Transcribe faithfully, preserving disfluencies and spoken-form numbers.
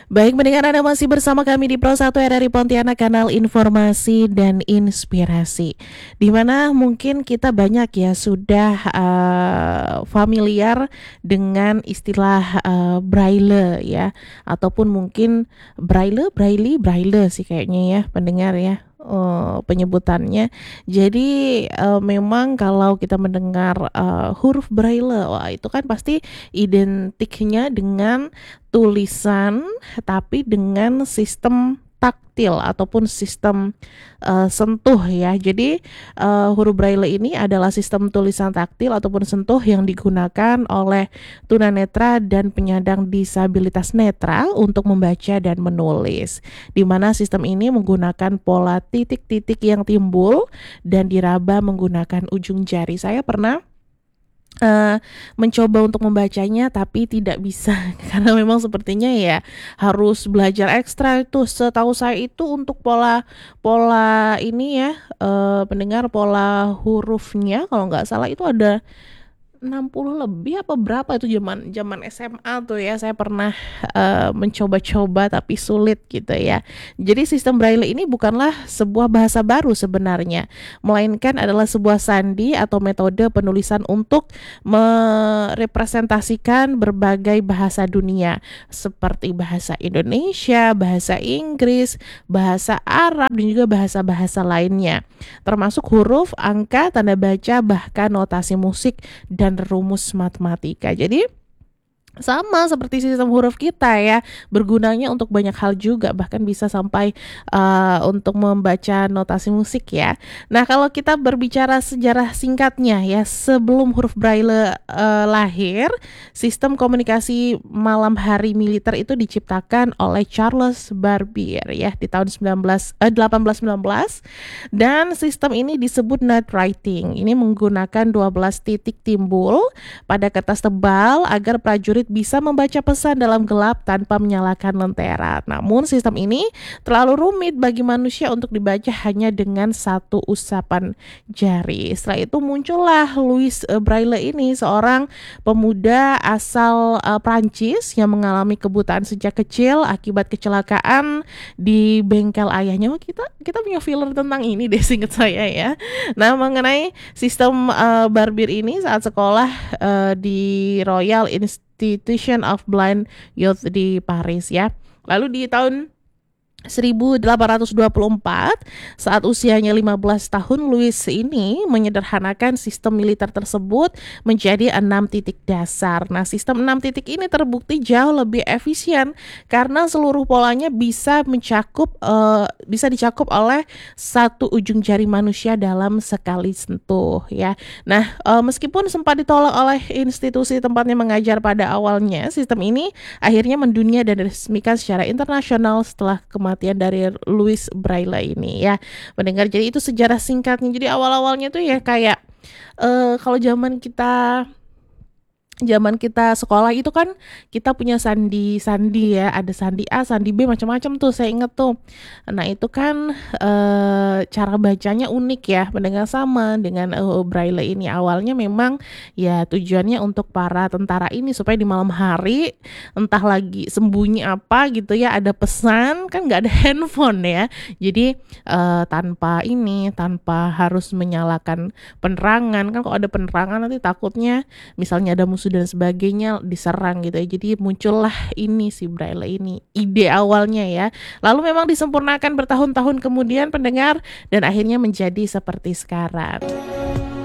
Baik, mendengar Anda masih bersama kami di Pro satu R R I Pontianak, kanal informasi dan inspirasi. Di mana mungkin kita banyak ya sudah uh, familiar dengan istilah uh, braille ya, ataupun mungkin braille, braille, braille sih kayaknya ya pendengar ya. Uh, penyebutannya. Jadi uh, memang kalau kita mendengar uh, huruf braille, wah itu kan pasti identiknya dengan tulisan tapi dengan sistem taktil ataupun sistem uh, sentuh ya. Jadi uh, huruf braille ini adalah sistem tulisan taktil ataupun sentuh yang digunakan oleh tunanetra dan penyandang disabilitas netra untuk membaca dan menulis. Di mana sistem ini menggunakan pola titik-titik yang timbul dan diraba menggunakan ujung jari. Saya pernah Uh, mencoba untuk membacanya tapi tidak bisa karena memang sepertinya ya harus belajar ekstra itu. Setahu saya itu untuk pola pola ini ya uh, pendengar, pola hurufnya kalau nggak salah itu ada enam puluh lebih apa berapa itu zaman zaman S M A tuh ya. Saya pernah uh, mencoba-coba tapi sulit gitu ya. Jadi sistem braille ini bukanlah sebuah bahasa baru sebenarnya, melainkan adalah sebuah sandi atau metode penulisan untuk merepresentasikan berbagai bahasa dunia seperti bahasa Indonesia, bahasa Inggris, bahasa Arab dan juga bahasa-bahasa lainnya, termasuk huruf, angka, tanda baca, bahkan notasi musik dan dan rumus matematika. Jadi sama seperti sistem huruf kita ya, bergunanya untuk banyak hal juga, bahkan bisa sampai uh, untuk membaca notasi musik ya. Nah, kalau kita berbicara sejarah singkatnya ya, sebelum huruf braille uh, lahir, sistem komunikasi malam hari militer itu diciptakan oleh Charles Babbage ya di tahun delapan belas sembilan belas, dan sistem ini disebut night writing. Ini menggunakan dua belas titik timbul pada kertas tebal agar prajurit bisa membaca pesan dalam gelap tanpa menyalakan lentera. Namun sistem ini terlalu rumit bagi manusia untuk dibaca hanya dengan satu usapan jari. Setelah itu muncullah Louis Braille ini, seorang pemuda asal uh, Prancis yang mengalami kebutaan sejak kecil akibat kecelakaan di bengkel ayahnya. Oh, kita kita punya filler tentang ini deh seingat saya ya. Nah, mengenai sistem uh, Babbage ini saat sekolah uh, di Royal Institution of Blind Youth di Paris ya. Lalu di tahun seribu delapan ratus dua puluh empat, saat usianya lima belas tahun, Louis ini menyederhanakan sistem militer tersebut menjadi enam titik dasar. Nah, sistem enam titik ini terbukti jauh lebih efisien karena seluruh polanya bisa mencakup uh, bisa dicakup oleh satu ujung jari manusia dalam sekali sentuh ya. Nah, uh, meskipun sempat ditolak oleh institusi tempatnya mengajar pada awalnya, sistem ini akhirnya mendunia dan diresmikan secara internasional setelah kematian dari Louis Braille ini ya mendengar. Jadi itu sejarah singkatnya. Jadi awal-awalnya tuh ya kayak uh, kalau zaman kita Zaman kita sekolah itu kan kita punya sandi-sandi ya, ada sandi A, sandi B, macam-macam tuh saya inget tuh. Nah itu kan e, cara bacanya unik ya, mendengar sama dengan e, Braille ini. Awalnya memang ya tujuannya untuk para tentara ini supaya di malam hari entah lagi sembunyi apa gitu ya, ada pesan, kan nggak ada handphone ya. Jadi e, tanpa ini, tanpa harus menyalakan penerangan, kan kalau ada penerangan nanti takutnya misalnya ada musuh dan sebagainya diserang gitu ya. Jadi muncullah ini si Braille ini, ide awalnya ya. Lalu memang disempurnakan bertahun-tahun kemudian pendengar, dan akhirnya menjadi seperti sekarang.